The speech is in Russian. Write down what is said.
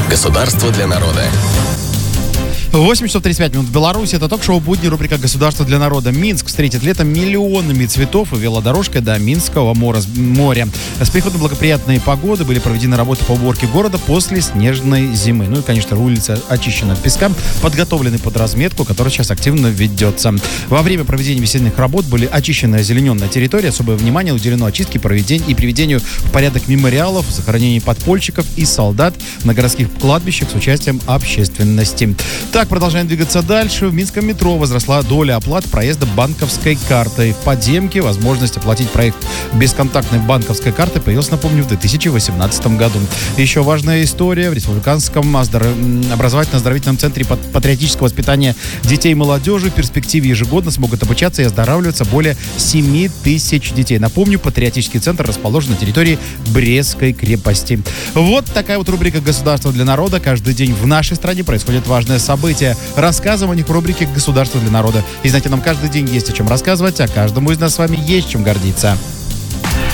Государство для народа. 8 часов 35 минут в Беларуси. Это ток-шоу «Будни», рубрика «Государство для народа». Минск встретит летом миллионами цветов и велодорожкой до Минского моря. С приходом благоприятной погоды были проведены работы по уборке города после снежной зимы. Ну и, конечно, улица очищена от песка, подготовлены под разметку, которая сейчас активно ведется. Во время проведения весенних работ были очищены озелененная территория. Особое внимание уделено очистке и приведению в порядок мемориалов, захоронению подпольщиков и солдат на городских кладбищах с участием общественности. Так, продолжаем двигаться дальше. В Минском метро возросла доля оплат проезда банковской картой. В подземке возможность оплатить проезд бесконтактной банковской картой появилась, напомню, в 2018 году. Еще важная история. В Республиканском образовательно-оздоровительном центре патриотического воспитания детей и молодежи в перспективе ежегодно смогут обучаться и оздоравливаться более 7 тысяч детей. Напомню, патриотический центр расположен на территории Брестской крепости. Вот такая вот рубрика «Государство для народа». Каждый день в нашей стране происходит важное событие. Рассказываем о них в рубрике «Государство для народа». И знаете, нам каждый день есть о чем рассказывать, а каждому из нас с вами есть чем гордиться.